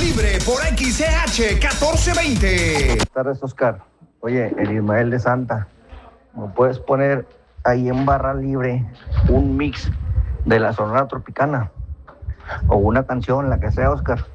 Libre por XCH 1420. Buenas tardes, Oscar. Oye, el Ismael de Santa, ¿me puedes poner ahí en barra libre un mix de la Sonora Tropicana? O una canción, la que sea, Oscar.